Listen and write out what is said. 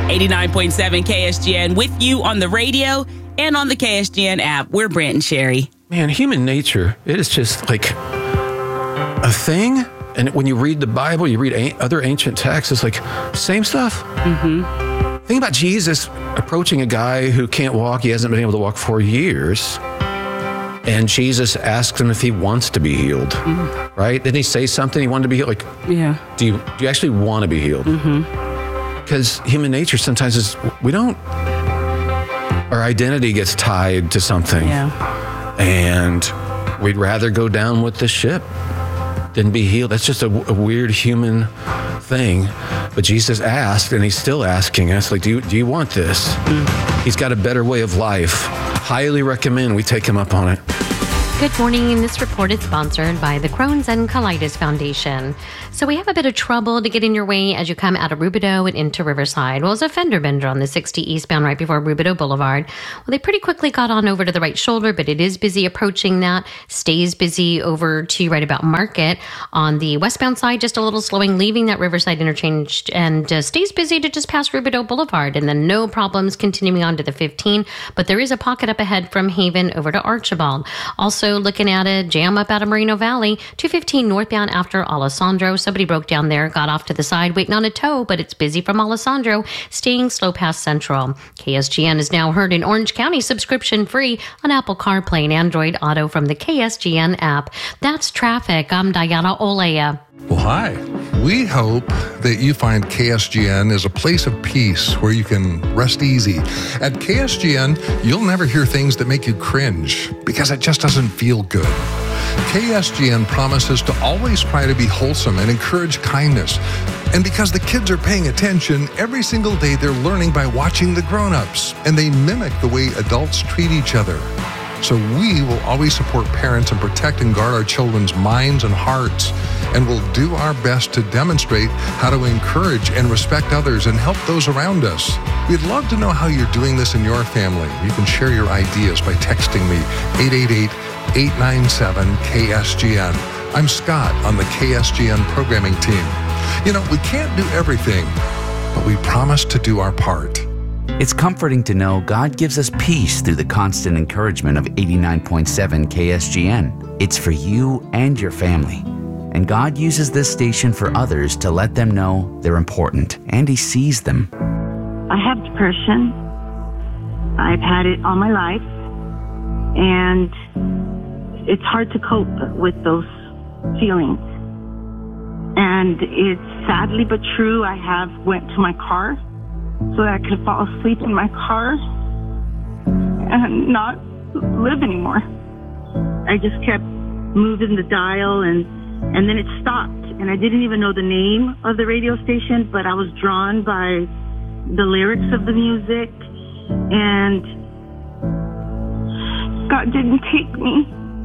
89.7 KSGN with you on the radio and on the KSGN app. We're Brent and Sherry. Man, human nature, it is just like a thing. And when you read the Bible, you read other ancient texts, it's like same stuff. Mm-hmm. Think about Jesus approaching a guy who can't walk. He hasn't been able to walk for years. And Jesus asks him if he wants to be healed, right? Didn't he say something? He wanted to be healed? Like, yeah. Do you actually want to be healed? Because human nature sometimes is, our identity gets tied to something. Yeah. And we'd rather go down with the ship than be healed. That's just a weird human thing. But Jesus asked, and he's still asking us, like, do you want this? He's got a better way of life. Highly recommend we take him up on it. Good morning. This report is sponsored by the Crohn's and Colitis Foundation. So we have a bit of trouble to get in your way as you come out of Rubidoux and into Riverside. Well, there's a fender bender on the 60 eastbound right before Rubidoux Boulevard. Well, they pretty quickly got on over to the right shoulder, but it is busy approaching that. Stays busy over to right about Market. On the westbound side, just a little slowing, leaving that Riverside interchange, and stays busy to just pass Rubidoux Boulevard. And then no problems continuing on to the 15. But there is a pocket up ahead from Haven over to Archibald. Also looking at a jam up out of Moreno Valley, 215 northbound after Alessandro. Somebody broke down there, got off to the side, waiting on a tow, but it's busy from Alessandro, staying slow past Central. KSGN is now heard in Orange County, subscription free on Apple CarPlay and Android Auto from the KSGN app. That's traffic. I'm Diana Olea. Well, hi. We hope that you find KSGN is a place of peace where you can rest easy. At KSGN, you'll never hear things that make you cringe because it just doesn't feel good. KSGN promises to always try to be wholesome and encourage kindness. And because the kids are paying attention, every single day they're learning by watching the grown-ups, and they mimic the way adults treat each other. So we will always support parents and protect and guard our children's minds and hearts, and we'll do our best to demonstrate how to encourage and respect others and help those around us. We'd love to know how you're doing this in your family. You can share your ideas by texting me, 888-897-KSGN. I'm Scott on the KSGN programming team. You know, we can't do everything, but we promise to do our part. It's comforting to know God gives us peace through the constant encouragement of 89.7 KSGN. It's for you and your family. And God uses this station for others to let them know they're important, and He sees them. I have depression. I've had it all my life. And it's hard to cope with those feelings. And it's sadly but true, I have went to my car so that I could fall asleep in my car and not live anymore. I just kept moving the dial and then it stopped. And I didn't even know the name of the radio station, but I was drawn by the lyrics of the music. And God didn't take me.